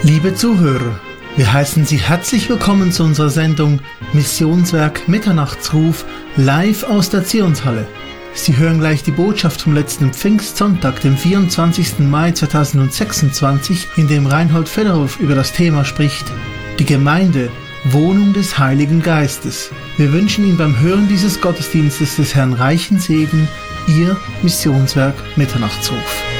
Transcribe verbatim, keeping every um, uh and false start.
Liebe Zuhörer, wir heißen Sie herzlich willkommen zu unserer Sendung Missionswerk Mitternachtsruf live aus der Zionshalle. Sie hören gleich die Botschaft vom letzten Pfingstsonntag, dem vierundzwanzigsten Mai zweitausendsechsundzwanzig, in dem Reinhold Federhoff über das Thema spricht: Die Gemeinde, Wohnung des Heiligen Geistes. Wir wünschen Ihnen beim Hören dieses Gottesdienstes des Herrn reichen Segen, Ihr Missionswerk Mitternachtsruf.